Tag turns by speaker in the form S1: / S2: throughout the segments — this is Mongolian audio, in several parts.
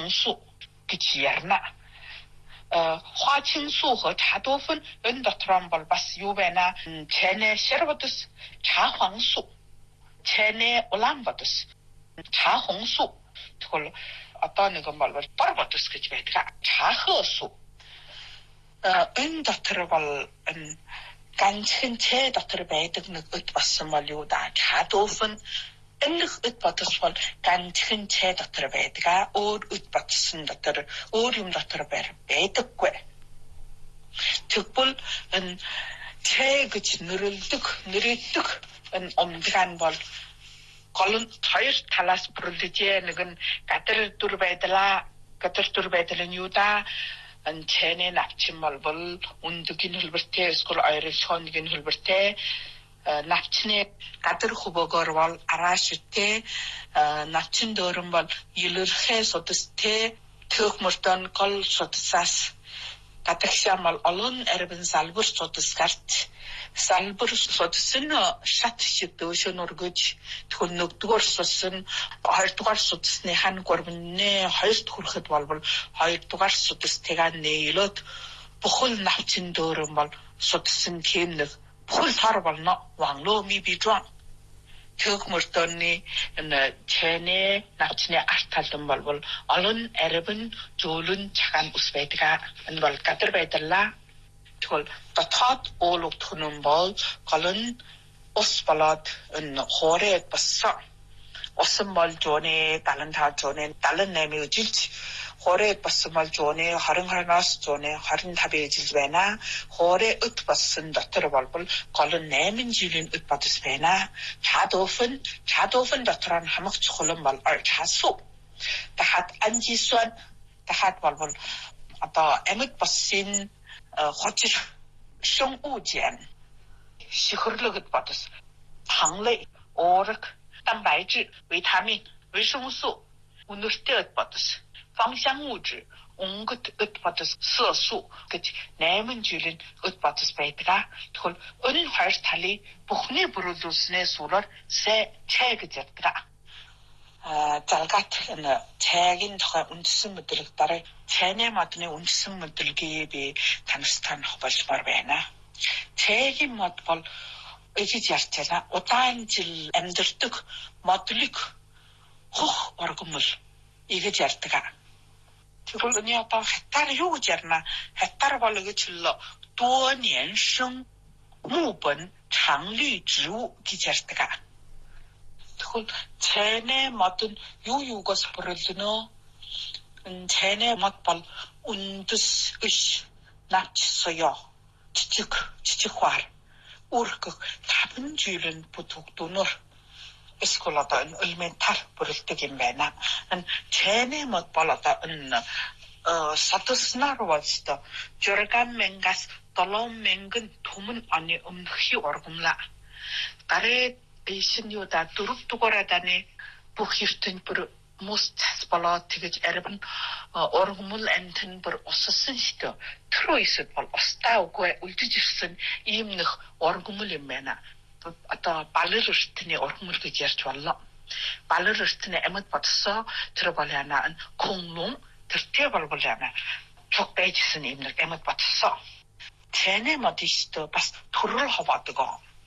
S1: 차황수 그치야나 화칭수和 차도분 은더트럼 벌바스 유베나 체네 셔버드스 차황수 체네 올람버드스 차홍수 그걸 어떤 거 말로 버버드스 그치베가 차허수 은더트럼 ganchen che datter beide nuk utbassen mal joda chadofen enlig utbattesval ganchen che datter beide ga or utbattesen datter orium datter beide kwe tukbul en che gich nurultuk en omdgan bol kolon хоёр талаас бүрэлдэжээ нэгэн гадар дүр байдлын юуда ан чэнэ навчин болбол ундгийн хөлбөртэй эсвэл ойролцооныгийн хөлбөртэй навчны гадар хөвөгөр бол арааштэй навчин дөөрөн бол илэрхээ судастэй төх мөртөн гол судасаас гадагшаамал олон арбин салбар судасгарт салбар судсын шат шидөөшөн өргөж тэгвэл нэгдүгээр судсын хоёрдугаар судасны хан гурвны хоёрт хүрэхэд болбол хоёрдугаар судастайгаа нээлээд бүхэл навчин дөөрөн бол судсын тийм нэг бүхэл тар болно ванлоо ми бижон төх мөртөний чэнэ навчны арт талдан болбол олон арбин зөөлөн цагаан ус байдаг энэ бол гадар байдлаа тэгвэл дотоод уулгах нь бол голон ус болоод энэ хоорыг бассан усан бол жооны 75 жооны 78 жилч хоорыг бассан бол жооны 22-аас жооны 25 жил байна хоорыг ут бассан дотор болбол голон 8 жилийн ут бодс байна чадофын дотор нь хамаг чухал бол часу дахад анжисуан дахад болбол одоо амьд бассын хоцор шон уужен 시흐르르긋 받았어. 당래 오르크蛋白质 비타민 维生素 우누스테엇 받았어. 芳香物质 온긋 엇 받았어.色素 그치 내면 줄인 엇 받았어. 베이트가 그걸 은활 달리 부χν이 부르주스네 수를 세 체그졌더라. 잘같은 책인 더 운스무들 따라 체내 맞네 운스무들기 비 당스탄 허버스 말베나 책이 맞벌 의지지하잖아 오타인질 엠들득 맞들릭 호 얼굴물 이게 지하트가 그걸로니 아빠 했다를 요구잖아 했다를 벌르게 질러 多年生木本常绿植物기지하트가 그걸 체내 맞은 요요가서 벌어지노 체내 맞벌 운드스 으시 납치서요 지직화 우르크 답은 줄은 부톡도너 에스콜라다 엘멘탈 부르뜨긴 매나 체내 맞벌라다 사토스나로 왔다 저간 맹가스 돌롬 맹근 도문 아니 음히 얼굴라 가래 이신요다 두룩두거라다니 부히르튼 부르 무스타스 발라 티게지 에르반 얼굴물 엔튼 부르 어스슨 시도 트로이스 발 어스타오고 울지지슨 이임느 얼굴물이 매나 아따 발르르스트니 얼굴물 그지르 wallo 발르르스트니 에못 받았어 들어발려나 공룡 들태발발려나 촉배지슨 이임느 에못 받았어 체내 마디스도 바스 토를 하바드고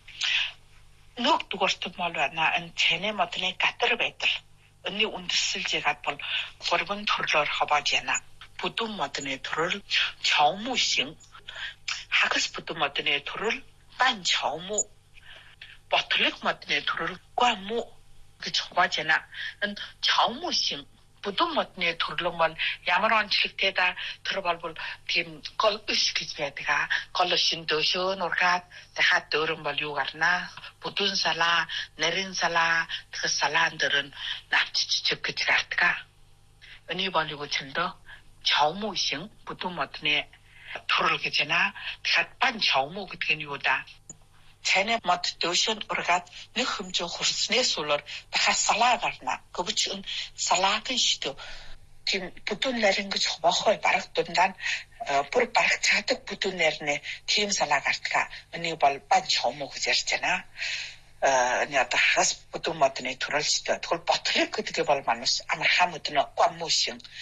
S1: nuk dugorstud malwana an chene matne katar betel ani undsilje gatpol korban thurlor habajena putum matne thurul chawmu sing hagas putum matne thurul ban chawmu botlik matne thurul kwamu gchobajena an chawmu sing putum matne thurlomol ямар онцлогтэйда төрболбол тийм гол иш гэж байдаг. Голшин дөшөө нургаад дахиад дөөрөн бол юу гарна? Бүдүүн салаа, нарийн салаа, тэгс салаан дөрөн навччих гэж гардаг. Эний бол юу гэвэл чавмушин бүдүүн модны төрөл гэж байна. дахиад бан чавму гэдэг нь юу да? Цэне мод дөшөнд ургаад нэг хэмжээ хурцнээс улаар дахиад салаа гарна. Гэвч салаагийн шидөө тийм бүдүүн нарийн гэж хобохой бараг дундаа бүр бараг цаадаг бүдүүн нарийн тийм салаа гардаг. Энийг бол бан чавму гэж ярьж байна. Ниата хас бүдүүн модны төрөлчтэй. Тэгвэл ботлог гэдэг бол манус амархан модны гоммушин